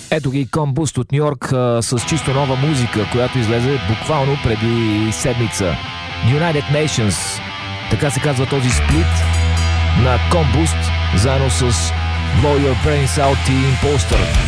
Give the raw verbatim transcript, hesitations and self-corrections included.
Ето ги Комбуст от Нью Йорк а, с чисто нова музика, която излезе буквално преди седмица. United Nations, така се казва този сплит на Комбуст, заедно с Blow Your Brains Out и Imposter.